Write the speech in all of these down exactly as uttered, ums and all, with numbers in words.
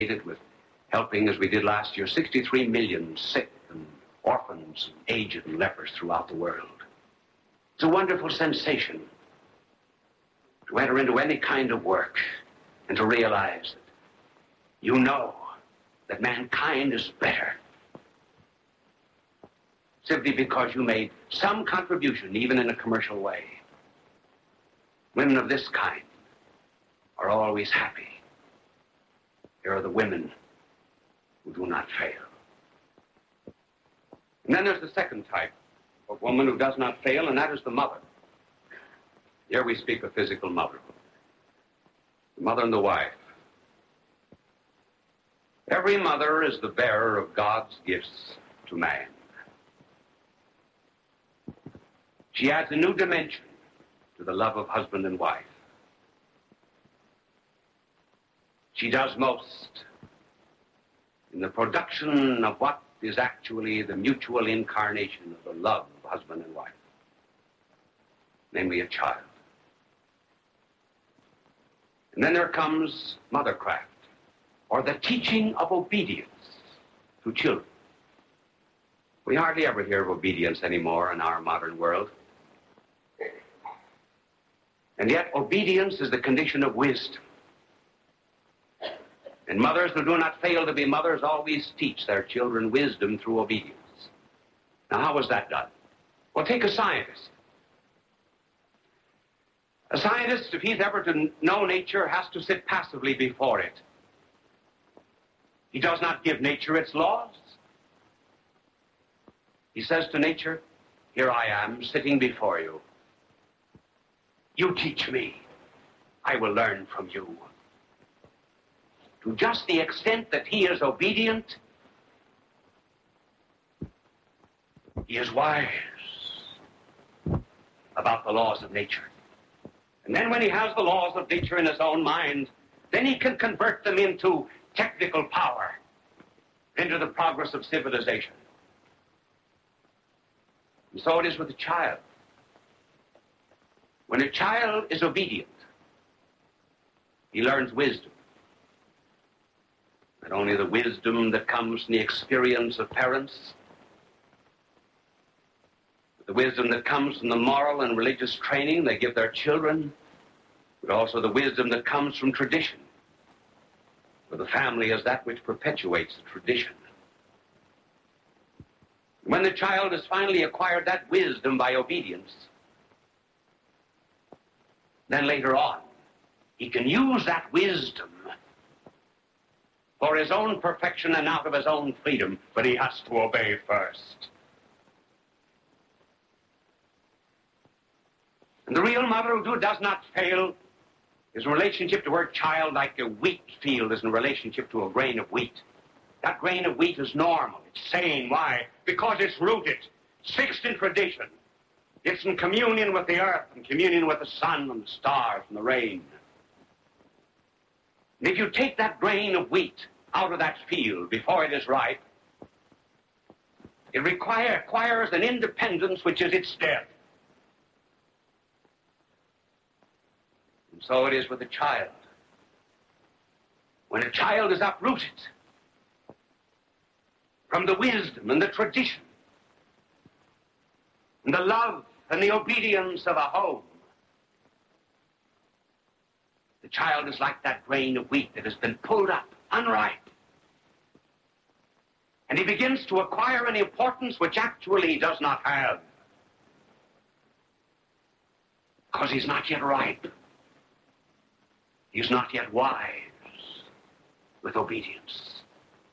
with helping, as we did last year, sixty-three million sick and orphans, and aged and lepers throughout the world. It's a wonderful sensation to enter into any kind of work and to realize that you know that mankind is better simply because you made some contribution, even in a commercial way. Women of this kind are always happy. Here are the women who do not fail. And then there's the second type of woman who does not fail, and that is the mother. Here we speak of physical motherhood. The mother and the wife. Every mother is the bearer of God's gifts to man. She adds a new dimension to the love of husband and wife. She does most in the production of what is actually the mutual incarnation of the love of husband and wife, namely a child. And then there comes mothercraft, or the teaching of obedience to children. We hardly ever hear of obedience anymore in our modern world. And yet obedience is the condition of wisdom. And mothers who do not fail to be mothers always teach their children wisdom through obedience. Now, how is that done? Well, take a scientist. A scientist, if he's ever to know nature, has to sit passively before it. He does not give nature its laws. He says to nature, here I am, sitting before you. You teach me. I will learn from you. To just the extent that he is obedient, he is wise about the laws of nature. And then when he has the laws of nature in his own mind, then he can convert them into technical power, into the progress of civilization. And so it is with a child. When a child is obedient, he learns wisdom. Not only the wisdom that comes from the experience of parents, but the wisdom that comes from the moral and religious training they give their children, but also the wisdom that comes from tradition. For the family is that which perpetuates the tradition. When the child has finally acquired that wisdom by obedience, then later on, he can use that wisdom for his own perfection and out of his own freedom, but he has to obey first. And the real mother who does not fail is in relationship to her child like a wheat field is in relationship to a grain of wheat. That grain of wheat is normal. It's sane. Why? Because it's rooted. It's fixed in tradition. It's in communion with the earth and communion with the sun and the stars and the rain. And if you take that grain of wheat out of that field before it is ripe, it require, acquires an independence which is its death. And so it is with a child. When a child is uprooted from the wisdom and the tradition and the love and the obedience of a home, the child is like that grain of wheat that has been pulled up, unripe. And he begins to acquire an importance which actually he does not have, because he's not yet ripe. He's not yet wise with obedience.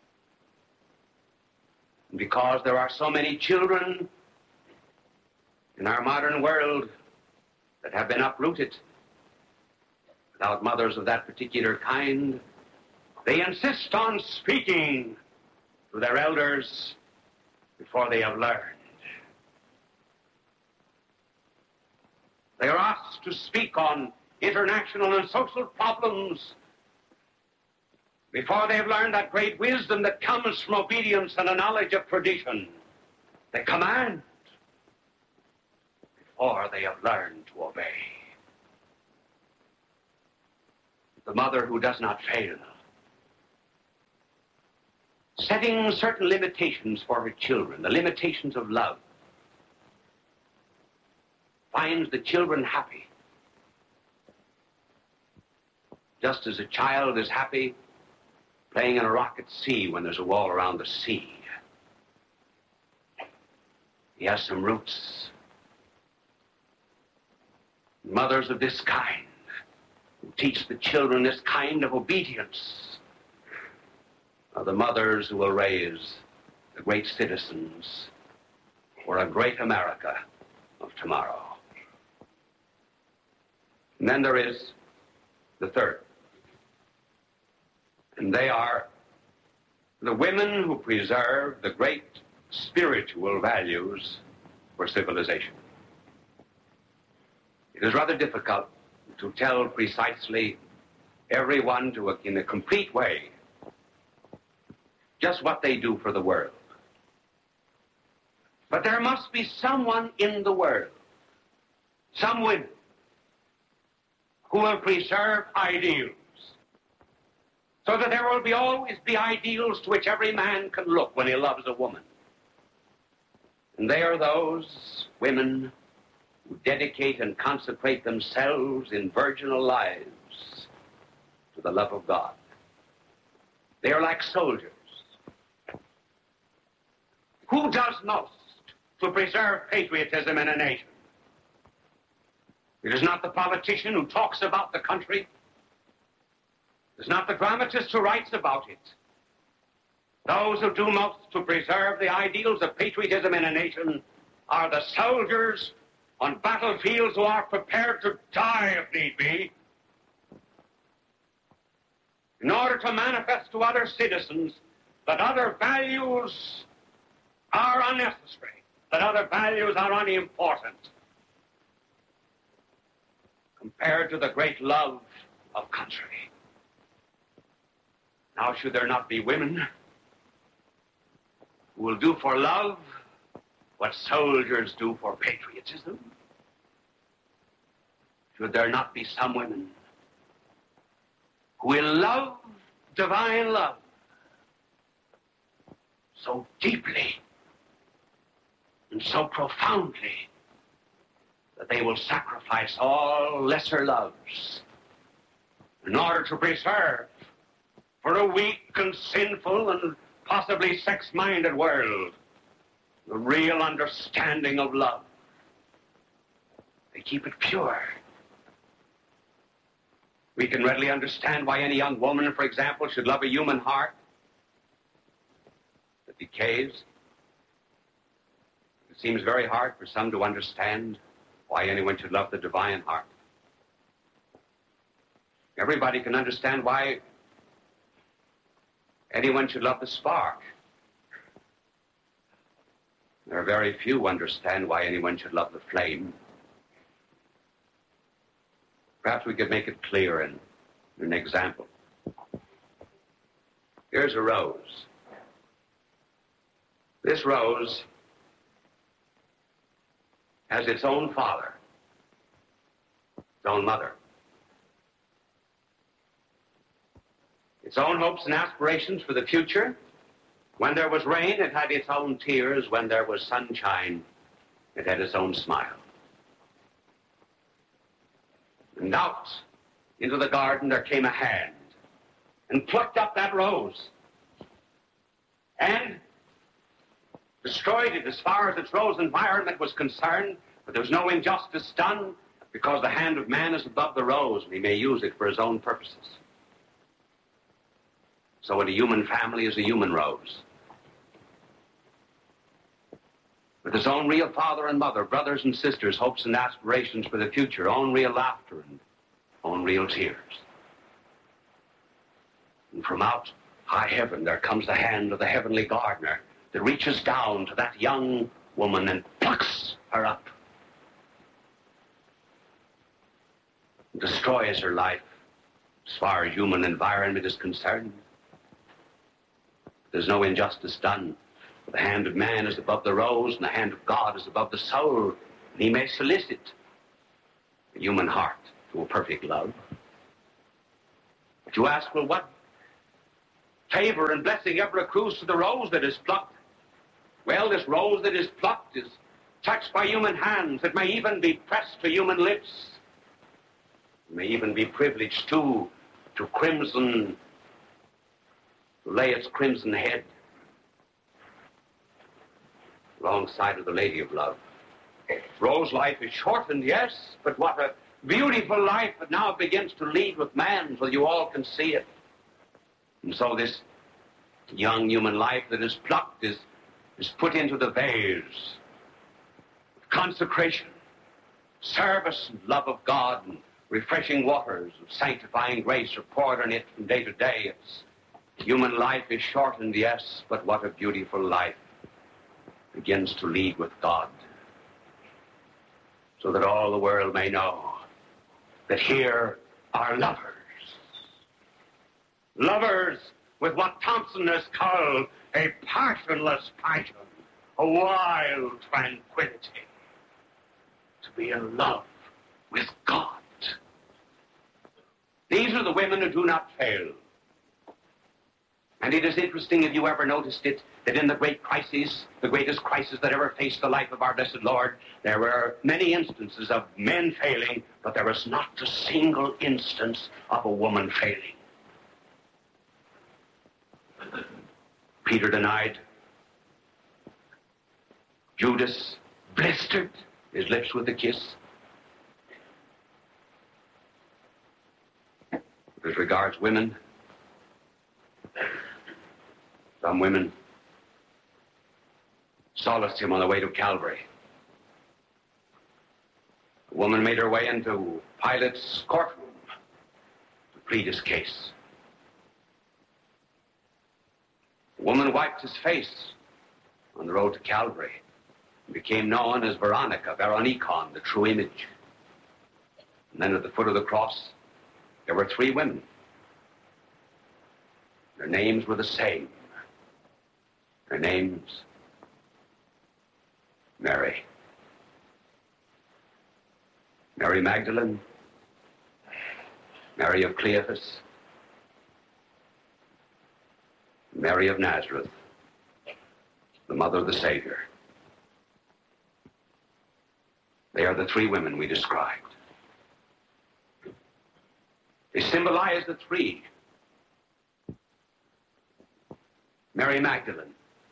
And because there are so many children in our modern world that have been uprooted without mothers of that particular kind, they insist on speaking to their elders before they have learned. They are asked to speak on international and social problems before they have learned that great wisdom that comes from obedience and a knowledge of tradition. They command before they have learned to obey. The mother who does not fail setting certain limitations for her children, the limitations of love, finds the children happy. Just as a child is happy playing in a rock at sea when there's a wall around the sea. He has some roots. Mothers of this kind who teach the children this kind of obedience are the mothers who will raise the great citizens for a great America of tomorrow. And then there is the third. And they are the women who preserve the great spiritual values for civilization. It is rather difficult to tell precisely everyone to a, in a complete way just what they do for the world. But there must be someone in the world, some women, who will preserve ideals, so that there will be always be ideals to which every man can look when he loves a woman. And they are those women who dedicate and consecrate themselves in virginal lives to the love of God. They are like soldiers. Who does most to preserve patriotism in a nation? It is not the politician who talks about the country. It is not the dramatist who writes about it. Those who do most to preserve the ideals of patriotism in a nation are the soldiers on battlefields who are prepared to die, if need be, in order to manifest to other citizens that other values are unnecessary, that other values are unimportant compared to the great love of country. Now, should there not be women who will do for love what soldiers do for patriotism? Should there not be some women who will love divine love so deeply and so profoundly that they will sacrifice all lesser loves in order to preserve for a weak and sinful and possibly sex-minded world the real understanding of love? They keep it pure. We can readily understand why any young woman, for example, should love a human heart that decays. It seems very hard for some to understand why anyone should love the divine heart. Everybody can understand why anyone should love the spark. There are very few who understand why anyone should love the flame. Perhaps we could make it clear in, in an example. Here's a rose. This rose has its own father, its own mother, its own hopes and aspirations for the future. When there was rain, it had its own tears. When there was sunshine, it had its own smile. And out into the garden there came a hand and plucked up that rose and destroyed it as far as its rose environment was concerned. But there was no injustice done, because the hand of man is above the rose and he may use it for his own purposes. So in a human family is a human rose, with his own real father and mother, brothers and sisters, hopes and aspirations for the future, own real laughter and own real tears. And from out high heaven there comes the hand of the heavenly gardener that reaches down to that young woman and plucks her up, and destroys her life as far as human environment is concerned. There's no injustice done. The hand of man is above the rose, and the hand of God is above the soul. And he may solicit the human heart to a perfect love. But you ask, well, what, favor and blessing ever accrues to the rose that is plucked. Well, this rose that is plucked is touched by human hands. It may even be pressed to human lips. It may even be privileged, too, to crimson, to lay its crimson head alongside of the Lady of Love. Rose life is shortened, yes, but what a beautiful life it now begins to lead with man, so you all can see it. And so this young human life that is plucked is, is put into the vase. Consecration, service and love of God, and refreshing waters of sanctifying grace are poured on it from day to day. Its human life is shortened, yes, but what a beautiful life begins to lead with God, so that all the world may know that here are lovers. Lovers with what Thompson has called a passionless passion, a wild tranquility. To be in love with God. These are the women who do not fail. And it is interesting, if you ever noticed it, that in the great crises, the greatest crisis that ever faced the life of our blessed Lord, there were many instances of men failing, but there was not a single instance of a woman failing. Peter denied. Judas blistered his lips with a kiss. As regards women, some women solaced him on the way to Calvary. A woman made her way into Pilate's courtroom to plead his case. A woman wiped his face on the road to Calvary and became known as Veronica, Veronicon, the true image. And then at the foot of the cross, there were three women. Their names were the same. Their names, Mary. Mary Magdalene, Mary of Cleophas, Mary of Nazareth, the mother of the Savior. They are the three women we described. They symbolize the three. Mary Magdalene.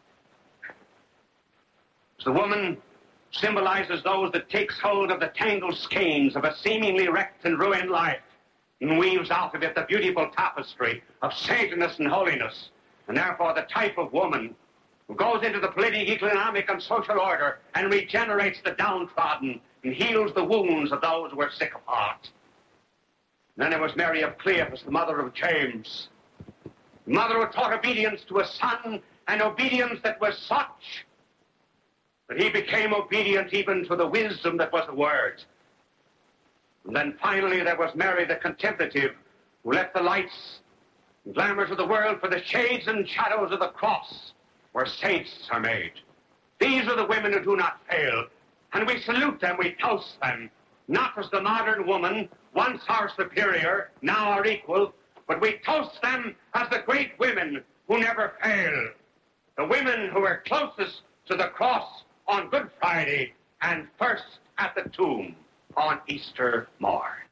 The woman symbolizes those that takes hold of the tangled skeins of a seemingly wrecked and ruined life and weaves out of it the beautiful tapestry of saintliness and holiness, and therefore the type of woman who goes into the political, economic, and social order and regenerates the downtrodden and heals the wounds of those who are sick of heart. And then there was Mary of Cleophas, the mother of James, the mother who taught obedience to a son, and obedience that was such that he became obedient even to the wisdom that was the word. And then finally there was Mary the contemplative, who left the lights and glamours of the world for the shades and shadows of the cross, where saints are made. These are the women who do not fail, and we salute them, we toast them, not as the modern woman, once our superior, now our equal, but we toast them as the great women who never fail. The women who were closest to the cross on Good Friday and first at the tomb on Easter morn.